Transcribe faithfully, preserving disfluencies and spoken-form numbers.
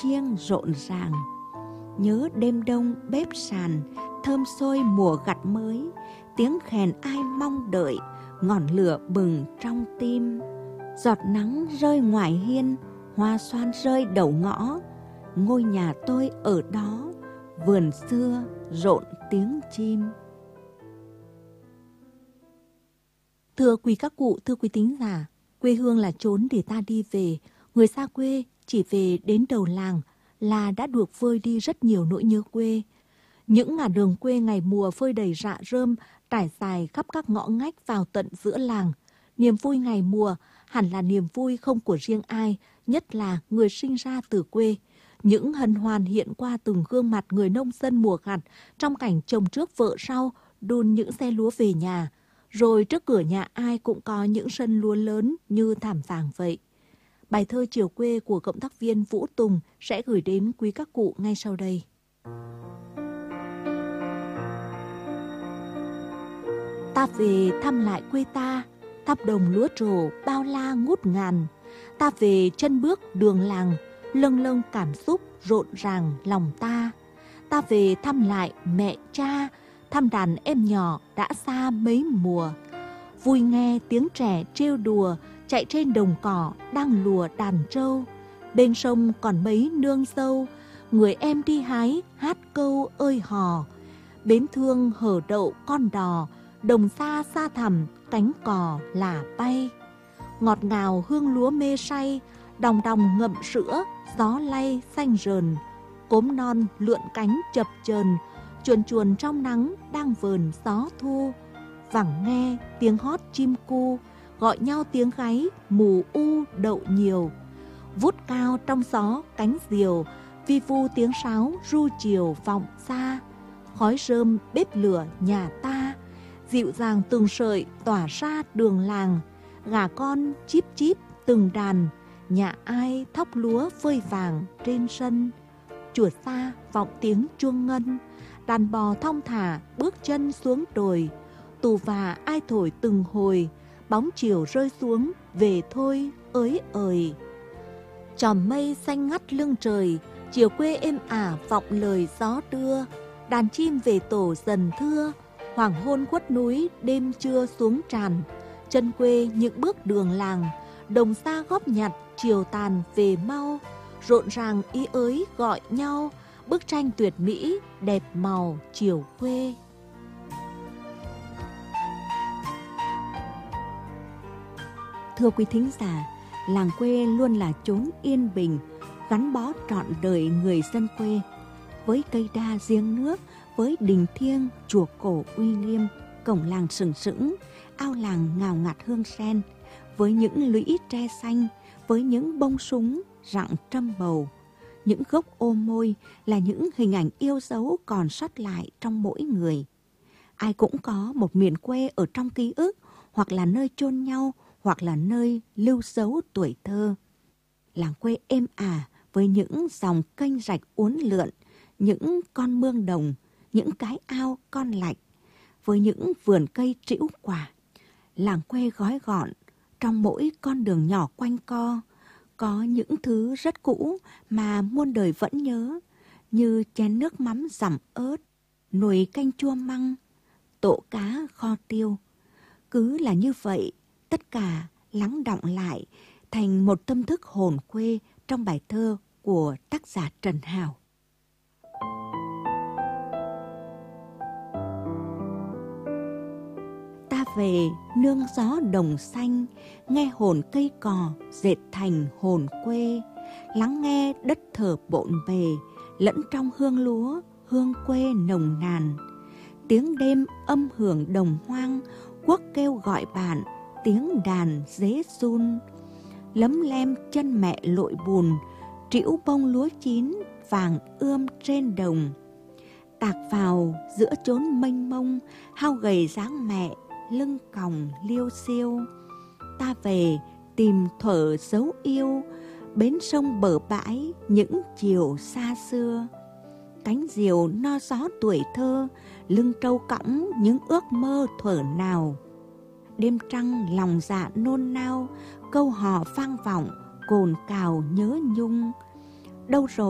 chiêng rộn ràng. Nhớ đêm đông bếp sàn, thơm sôi mùa gặt mới, tiếng khèn ai mong đợi, ngọn lửa bừng trong tim. Giọt nắng rơi ngoài hiên, hoa xoan rơi đầu ngõ, ngôi nhà tôi ở đó, vườn xưa rộn tiếng chim. Thưa quý các cụ, thưa quý thính giả, quê hương là chốn để ta đi về. Người xa quê chỉ về đến đầu làng là đã được vơi đi rất nhiều nỗi nhớ quê. Những ngả đường quê ngày mùa phơi đầy rạ rơm, trải dài khắp các ngõ ngách vào tận giữa làng. Niềm vui ngày mùa hẳn là niềm vui không của riêng ai, nhất là người sinh ra từ quê. Những hân hoan hiện qua từng gương mặt người nông dân mùa gặt trong cảnh chồng trước vợ sau đun những xe lúa về nhà. Rồi trước cửa nhà ai cũng có những sân lúa lớn như thảm vàng vậy. Bài thơ Chiều quê của cộng tác viên Vũ Tùng sẽ gửi đến quý các cụ ngay sau đây. Ta về thăm lại quê ta, thăm đồng lúa trổ bao la ngút ngàn. Ta về chân bước đường làng, lâng lâng cảm xúc rộn ràng lòng ta. Ta về thăm lại mẹ cha, thăm đàn em nhỏ đã xa mấy mùa. Vui nghe tiếng trẻ trêu đùa, chạy trên đồng cỏ đang lùa đàn trâu. Bên sông còn mấy nương dâu, người em đi hái hát câu ơi hò. Bến thương hở đậu con đò, đồng xa xa thẳm cánh cò là bay. Ngọt ngào hương lúa mê say, đòng đòng ngậm sữa, gió lay xanh rờn. Cốm non lượn cánh chập chờn, chuồn chuồn trong nắng đang vờn gió thu. Vẳng nghe tiếng hót chim cu, gọi nhau tiếng gáy mù u đậu nhiều. Vút cao trong gió cánh diều, vi vu tiếng sáo ru chiều vọng xa. Khói rơm bếp lửa nhà ta, dịu dàng từng sợi tỏa ra đường làng. Gà con chíp chíp từng đàn, nhà ai thóc lúa phơi vàng trên sân. Chùa xa vọng tiếng chuông ngân, đàn bò thong thả bước chân xuống đồi. Tù và ai thổi từng hồi, bóng chiều rơi xuống về thôi ới ời. Chòm mây xanh ngắt lưng trời, chiều quê êm ả vọng lời gió đưa. Đàn chim về tổ dần thưa, hoàng hôn khuất núi đêm trưa xuống tràn. Chân quê những bước đường làng, đồng xa góp nhặt chiều tàn về mau. Rộn ràng ý ới gọi nhau, bức tranh tuyệt mỹ đẹp màu chiều quê. Thưa quý thính giả, làng quê luôn là chốn yên bình, gắn bó trọn đời người dân quê. Với cây đa giếng nước, với đình thiêng, chùa cổ uy nghiêm, cổng làng sừng sững, ao làng ngào ngạt hương sen, với những lũy tre xanh, với những bông súng rặng trâm bầu. Những gốc ô môi là những hình ảnh yêu dấu còn sót lại trong mỗi người. Ai cũng có một miền quê ở trong ký ức, hoặc là nơi chôn nhau, hoặc là nơi lưu dấu tuổi thơ. Làng quê êm ả với những dòng kênh rạch uốn lượn, những con mương đồng, những cái ao con lạch, với những vườn cây trĩu quả. Làng quê gói gọn, trong mỗi con đường nhỏ quanh co, có những thứ rất cũ mà muôn đời vẫn nhớ, như chén nước mắm dằm ớt, nồi canh chua măng, tổ cá kho tiêu. Cứ là như vậy, tất cả lắng đọng lại thành một tâm thức hồn quê trong bài thơ của tác giả Trần Hào. Ta về nương gió đồng xanh, nghe hồn cây cò dệt thành hồn quê. Lắng nghe đất thở bộn bề, lẫn trong hương lúa, hương quê nồng nàn. Tiếng đêm âm hưởng đồng hoang, quốc kêu gọi bạn, tiếng đàn dế run. Lấm lem chân mẹ lội bùn, trĩu bông lúa chín vàng ươm trên đồng. Tạc vào giữa chốn mênh mông, hao gầy dáng mẹ, lưng còng liêu xiêu. Ta về tìm thuở dấu yêu, bến sông bờ bãi những chiều xa xưa. Cánh diều no gió tuổi thơ, lưng trâu cõng những ước mơ thuở nào. Đêm trăng lòng dạ nôn nao, câu hò vang vọng cồn cào nhớ nhung. Đâu rồi